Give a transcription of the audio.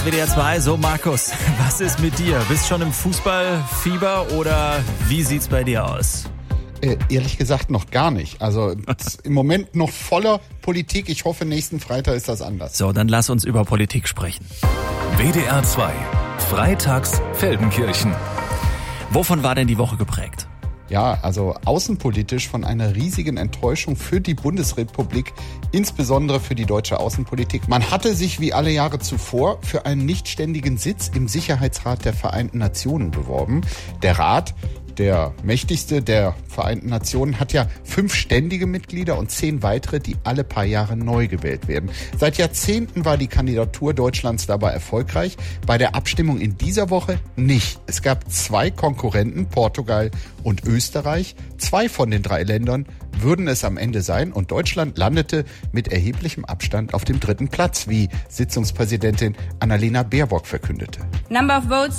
WDR 2, so Markus, was ist mit dir? Bist schon im Fußballfieber oder wie sieht's bei dir aus? Ehrlich gesagt noch gar nicht. Also im Moment noch voller Politik. Ich hoffe, nächsten Freitag ist das anders. So, dann lass uns über Politik sprechen. WDR 2, freitags Feldenkirchen. Wovon war denn die Woche geprägt? Ja, also außenpolitisch von einer riesigen Enttäuschung für die Bundesrepublik, insbesondere für die deutsche Außenpolitik. Man hatte sich wie alle Jahre zuvor für einen nichtständigen Sitz im Sicherheitsrat der Vereinten Nationen beworben. Der Rat, der mächtigste der Vereinten Nationen, hat ja 5 ständige Mitglieder und 10 weitere, die alle paar Jahre neu gewählt werden. Seit Jahrzehnten war die Kandidatur Deutschlands dabei erfolgreich. Bei der Abstimmung in dieser Woche nicht. Es gab 2 Konkurrenten, Portugal und Österreich. 2 von den 3 Ländern würden es am Ende sein und Deutschland landete mit erheblichem Abstand auf dem 3. Platz, wie Sitzungspräsidentin Annalena Baerbock verkündete. Number of votes